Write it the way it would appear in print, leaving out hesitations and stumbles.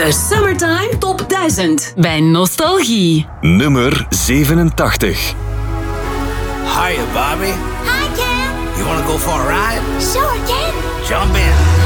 De Summertime Top 1000 bij Nostalgie. Nummer 87. Hiya, Bobby. Hi, Ken. You want to go for a ride? Sure, Ken. Jump in.